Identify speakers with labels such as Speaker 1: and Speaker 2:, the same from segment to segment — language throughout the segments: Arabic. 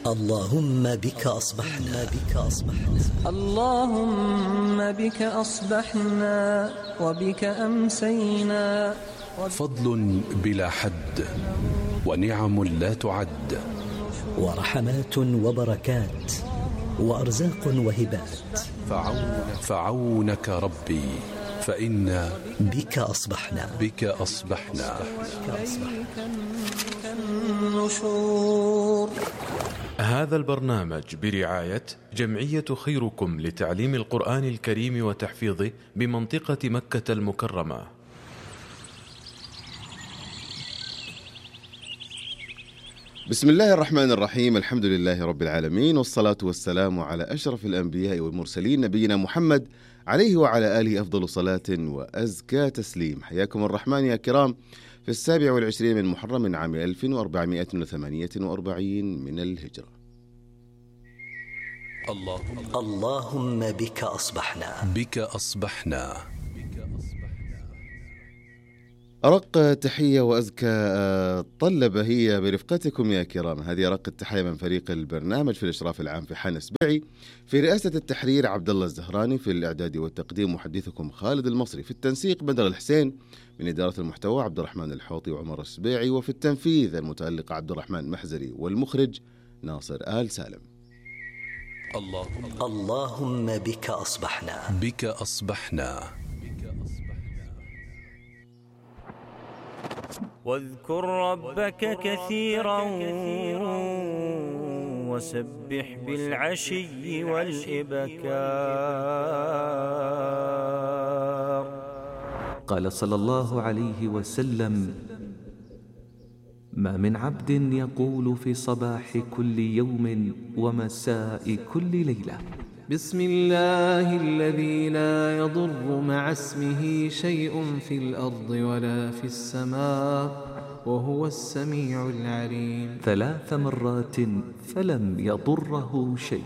Speaker 1: اللهم بك أصبحنا
Speaker 2: اللهم بك أصبحنا وبك أمسينا.
Speaker 3: فضل بلا حد ونعم لا تعد،
Speaker 1: ورحمات وبركات وأرزاق وهبات.
Speaker 3: فعونك ربي فإنا
Speaker 1: بك أصبحنا
Speaker 2: النشور.
Speaker 4: هذا البرنامج برعاية جمعية خيركم لتعليم القرآن الكريم وتحفيظه بمنطقة مكة المكرمة.
Speaker 5: بسم الله الرحمن الرحيم، الحمد لله رب العالمين، والصلاة والسلام على أشرف الأنبياء والمرسلين نبينا محمد عليه وعلى آله أفضل صلاة وأزكى تسليم. حياكم الرحمن يا كرام في 27 من محرم من عام 1448 من الهجرة.
Speaker 1: اللهم بك أصبحنا
Speaker 5: أرق تحية وأزكى طلب هي برفقتكم يا كرام. هذه أرق التحية من فريق البرنامج في الإشراف العام في حان سبعي، في رئاسة التحرير عبد الله الزهراني، في الإعداد والتقديم محدثكم خالد المصري، في التنسيق بدر الحسين، من إدارة المحتوى عبد الرحمن الحوطي وعمر السبيعي، وفي التنفيذ المتألق عبد الرحمن محزري، والمخرج ناصر آل سالم.
Speaker 1: اللهم بك أصبحنا
Speaker 6: واذكر ربك كثيرا وسبح بالعشي والإبكار.
Speaker 7: قال صلى الله عليه وسلم: ما من عبد يقول في صباح كل يوم ومساء كل ليلة: بسم الله الذي لا يضر مع اسمه شيء في الأرض ولا في السماء وهو السميع العليم 3 مرات فلم يضره شيء.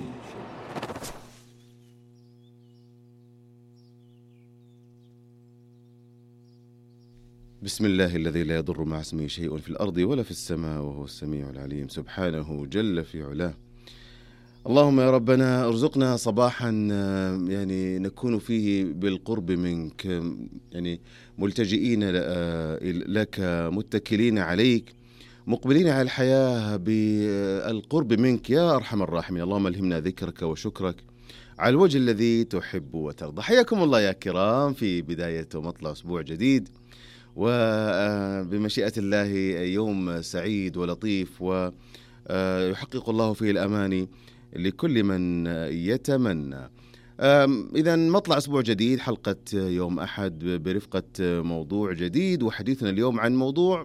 Speaker 5: بسم الله الذي لا يضر مع اسمه شيء في الأرض ولا في السماء وهو السميع العليم سبحانه جل في علاه. اللهم يا ربنا ارزقنا صباحا يعني نكون فيه بالقرب منك، يعني ملتجئين لك، متكلين عليك، مقبلين على الحياة بالقرب منك يا أرحم الراحمين. اللهم ألهمنا ذكرك وشكرك على الوجه الذي تحب وترضى. حياكم الله يا كرام في بداية ومطلع أسبوع جديد، وبمشيئة الله يوم سعيد ولطيف ويحقق الله فيه الأماني لكل من يتمنى. إذا مطلع أسبوع جديد، حلقة يوم أحد برفقة موضوع جديد، وحديثنا اليوم عن موضوع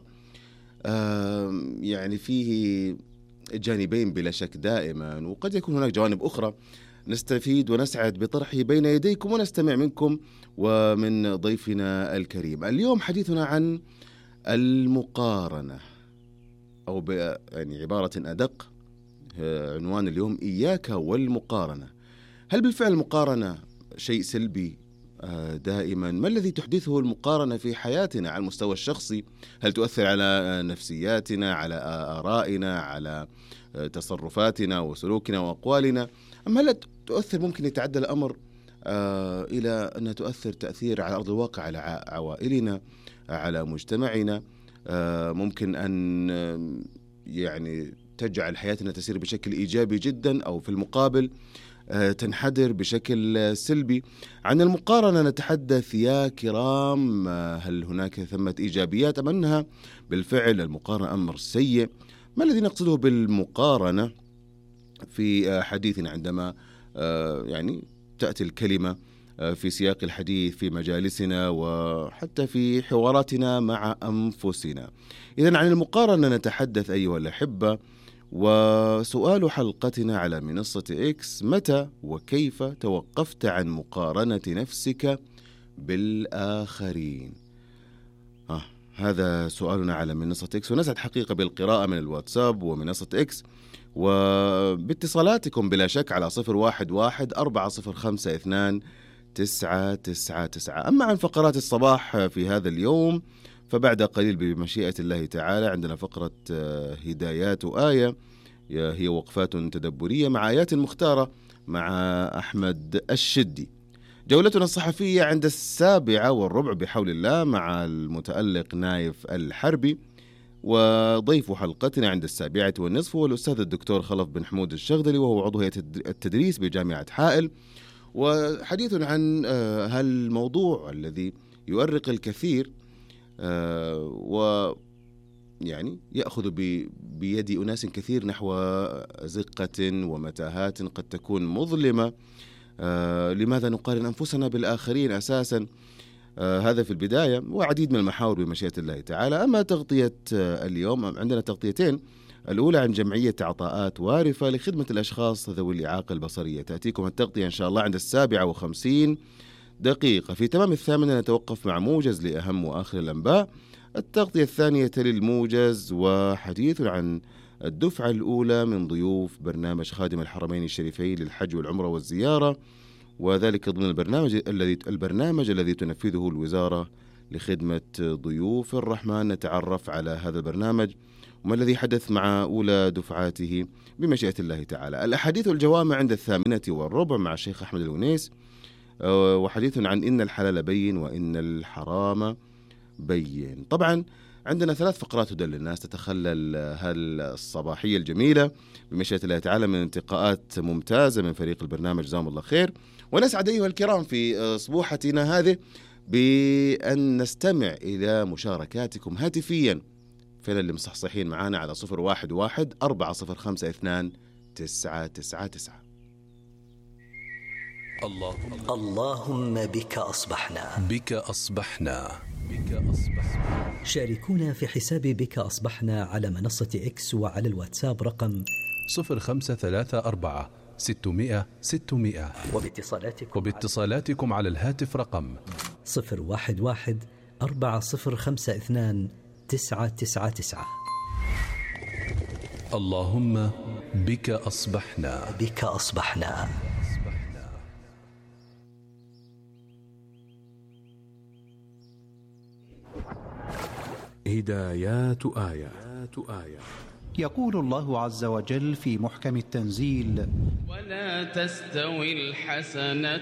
Speaker 5: يعني فيه جانبين بلا شك دائما، وقد يكون هناك جوانب أخرى نستفيد ونسعد بطرحه بين يديكم ونستمع منكم ومن ضيفنا الكريم. اليوم حديثنا عن المقارنة، أو يعني عبارة أدق، عنوان اليوم: إياك والمقارنة. هل بالفعل المقارنة شيء سلبي دائما؟ ما الذي تحدثه المقارنة في حياتنا على المستوى الشخصي؟ هل تؤثر على نفسياتنا، على آرائنا، على تصرفاتنا وسلوكنا وأقوالنا؟ أم هل تؤثر، ممكن يتعدى الأمر إلى أن تؤثر تأثير على أرض الواقع، على عوائلنا، على مجتمعنا؟ ممكن أن يعني تجعل حياتنا تسير بشكل إيجابي جدا، أو في المقابل تنحدر بشكل سلبي. عن المقارنة نتحدث يا كرام. هل هناك ثمة إيجابيات أم أنها بالفعل المقارنة أمر سيء؟ ما الذي نقصده بالمقارنة في حديثنا عندما يعني تأتي الكلمة في سياق الحديث في مجالسنا وحتى في حواراتنا مع أنفسنا؟ إذن عن المقارنة نتحدث أيها الأحبة، وسؤال حلقتنا على منصة إكس: متى وكيف توقفت عن مقارنة نفسك بالآخرين؟ هذا سؤالنا على منصة إكس، ونسعد حقيقة بالقراءة من الواتساب ومنصة إكس، وباتصالاتكم بلا شك على 011-405-299. أما عن فقرات الصباح في هذا اليوم فبعد قليل بمشيئة الله تعالى عندنا فقرة هدايات وآية، هي وقفات تدبرية مع آيات مختارة مع أحمد الشدي. جولتنا الصحفية عند 7:15 بحول الله مع المتألق نايف الحربي، وضيف حلقتنا عند 7:15 هو الأستاذ الدكتور خلف بن حمود الشغدلي، وهو عضو هيئة التدريس بجامعة حائل، وحديث عن هالموضوع الذي يؤرق الكثير ويعني يأخذ بيد أناس كثير نحو زقة ومتاهات قد تكون مظلمة. لماذا نقارن أنفسنا بالآخرين أساسا؟ هذا في البداية، وعديد من المحاور بمشيئة الله تعالى. أما تغطية اليوم عندنا تغطيتين، الأولى عن جمعية عطاءات وارفة لخدمة الأشخاص ذوي الإعاقة البصرية. تأتيكم التغطية إن شاء الله عند 7:50. في تمام 8 نتوقف مع موجز لأهم وآخر الأنباء. التغطية الثانية تلي الموجز، وحديث عن الدفعة الأولى من ضيوف برنامج خادم الحرمين الشريفين للحج والعمرة والزيارة، وذلك ضمن البرنامج الذي تنفذه الوزارة لخدمة ضيوف الرحمن. نتعرف على هذا البرنامج وما الذي حدث مع أولى دفعاته بمشيئة الله تعالى. الأحاديث والجوامع عند 8:15 مع الشيخ أحمد الونيس، وحديث عن إن الحلال بين وإن الحرام بين. طبعا عندنا 3 فقرات هدى للناس تتخلل هالصباحية الجميلة بمشيئة الله تعالى من انتقاءات ممتازة من فريق البرنامج، جزاهم الله خير. ونسعد أيها الكرام في صبوحتنا هذه بأن نستمع إلى مشاركاتكم هاتفيا. فين اللي مصحصحين معانا على 011-405-2999.
Speaker 1: اللهم بك أصبحنا.
Speaker 3: بك أصبحنا.
Speaker 1: شاركونا في حساب بك أصبحنا على منصة إكس وعلى الواتساب رقم
Speaker 3: 0534-600-600. وباتصالاتكم على الهاتف رقم
Speaker 1: 011-4052-999.
Speaker 3: اللهم بك أصبحنا.
Speaker 1: بك أصبحنا.
Speaker 4: هدايات آية.
Speaker 8: يقول الله عز وجل في محكم التنزيل:
Speaker 9: ولا تستوي الحسنة